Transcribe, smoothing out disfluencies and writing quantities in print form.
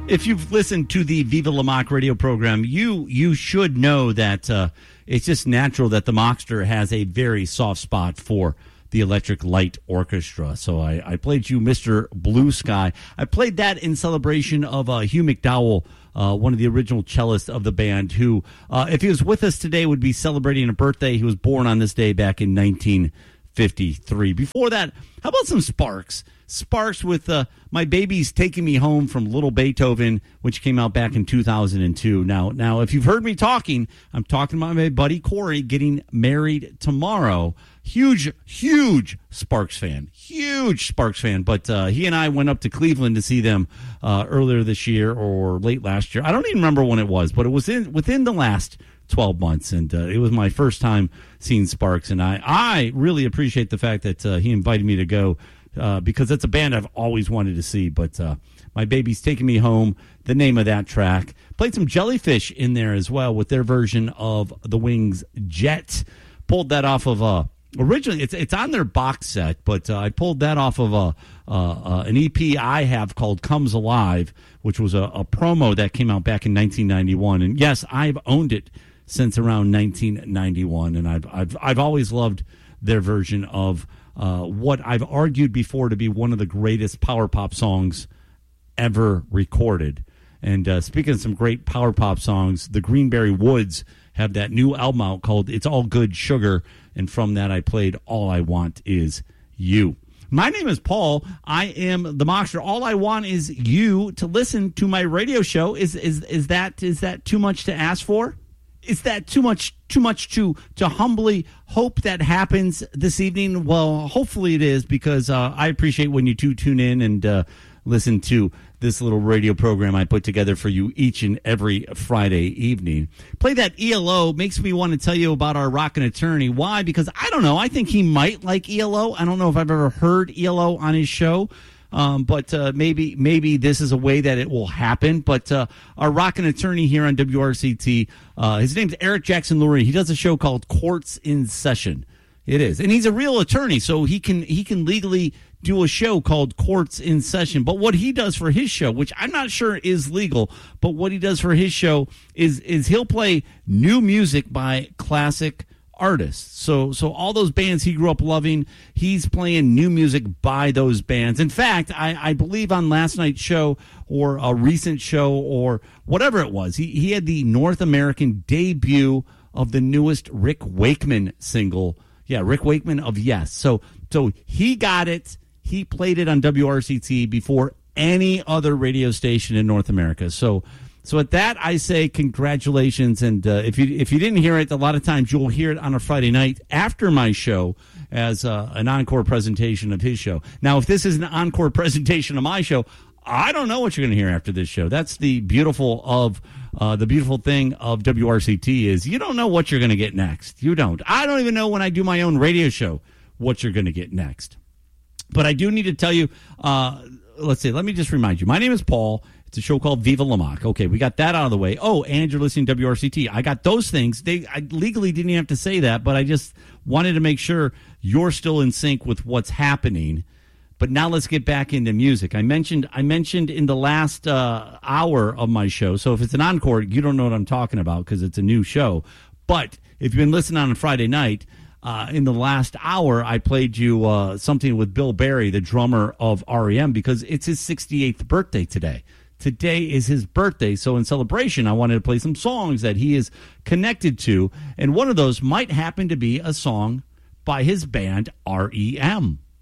If you've listened to the Viva La Mock radio program, you should know that it's just natural that the Mockster has a very soft spot for the Electric Light Orchestra. So I played you Mr. Blue Sky. I played that in celebration of Hugh McDowell, one of the original cellists of the band, who, if he was with us today, would be celebrating a birthday. He was born on this day back in 1953. Before that, how about some Sparks? Sparks with My Baby's Taking Me Home from Little Beethoven, which came out back in 2002. Now, if you've heard me talking, I'm talking about my buddy Corey getting married tomorrow. Huge Sparks fan. Huge Sparks fan. But he and I went up to Cleveland to see them earlier this year or late last year. I don't even remember when it was, but it was within the last 12 months, and it was my first time seeing Sparks, and I really appreciate the fact that he invited me to go because it's a band I've always wanted to see. But My Baby's Taking Me Home, the name of that track. Played some Jellyfish in there as well with their version of The Wings' Jet. Pulled that off of originally, it's on their box set, but I pulled that off of an EP I have called Comes Alive, which was a promo that came out back in 1991. And yes, I've owned it since around 1991, and I've always loved their version of what I've argued before to be one of the greatest power pop songs ever recorded. And speaking of some great power pop songs, the Greenberry Woods have that new album out called It's All Good Sugar, and from that I played All I Want Is You. My name is Paul. I am the Mockster. All I want is you to listen to my radio show. Is that too much to ask for? Is that too much to humbly hope that happens this evening? Well, hopefully it is, because I appreciate when you tune in and listen to this little radio program I put together for you each and every Friday evening. Play that ELO makes me want to tell you about our rockin' attorney. Why? Because I don't know. I think he might like ELO. I don't know if I've ever heard ELO on his show. But maybe this is a way that it will happen. But our rockin' attorney here on WRCT, his name's Eric Jackson Lurie. He does a show called Courts in Session. It is, and he's a real attorney, so he can legally do a show called Courts in Session. But what he does for his show, which I'm not sure is legal, but what he does for his show is he'll play new music by classic artists. So all those bands he grew up loving, he's playing new music by those bands. In fact, I believe on last night's show or a recent show or whatever it was, he had the North American debut of the newest Rick Wakeman single. Yeah, Rick Wakeman of Yes. So he got it. He played it on WRCT before any other radio station in North America. So at that, I say congratulations. And if you didn't hear it, a lot of times you'll hear it on a Friday night after my show as an encore presentation of his show. Now, if this is an encore presentation of my show, I don't know what you're going to hear after this show. That's the beautiful thing of WRCT is you don't know what you're going to get next. You don't. I don't even know when I do my own radio show what you're going to get next. But I do need to tell you, let me just remind you. My name is Paul. It's a show called Viva La Mock. Okay, we got that out of the way. Oh, and you're listening to WRCT. I got those things. I legally didn't have to say that, but I just wanted to make sure you're still in sync with what's happening. But now let's get back into music. I mentioned in the last hour of my show, so if it's an encore, you don't know what I'm talking about because it's a new show. But if you've been listening on a Friday night, in the last hour, I played you something with Bill Berry, the drummer of REM, because it's his 68th birthday today. Today is his birthday, so in celebration, I wanted to play some songs that he is connected to, and one of those might happen to be a song by his band REM.